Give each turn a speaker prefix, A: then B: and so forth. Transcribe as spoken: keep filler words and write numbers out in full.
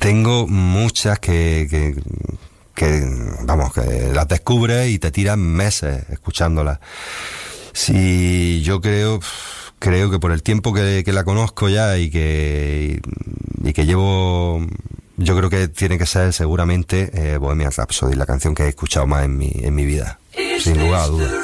A: tengo muchas que, que, que, vamos, que las descubres y te tiras meses escuchándolas. Sí, yo creo, creo que por el tiempo que, que la conozco ya y que, y, y que llevo, yo creo que tiene que ser seguramente eh, Bohemian Rhapsody, la canción que he escuchado más en mi, en mi vida, sin lugar a dudas.